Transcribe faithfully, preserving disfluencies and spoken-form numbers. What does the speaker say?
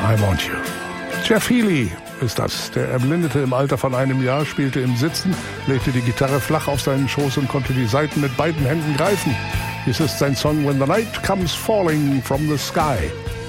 I Want You. Jeff Healey ist das. Der Erblindete im Alter von einem Jahr spielte im Sitzen, legte die Gitarre flach auf seinen Schoß und konnte die Saiten mit beiden Händen greifen. Dies ist sein Song When the Night Comes Falling from the Sky.